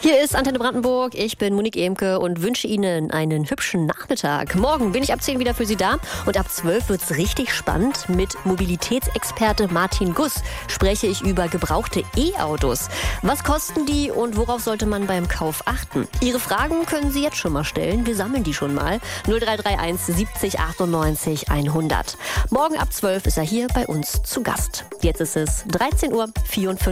Hier ist Antenne Brandenburg, ich bin Monique Ehmke und wünsche Ihnen einen hübschen Nachmittag. Morgen bin ich ab 10 wieder für Sie da und ab 12 wird's richtig spannend. Mit Mobilitätsexperte Martin Guss spreche ich über gebrauchte E-Autos. Was kosten die und worauf sollte man beim Kauf achten? Ihre Fragen können Sie jetzt schon mal stellen, wir sammeln die schon mal. 0331 70 98 100. Morgen ab 12 ist er hier bei uns zu Gast. Jetzt ist es 13:54 Uhr.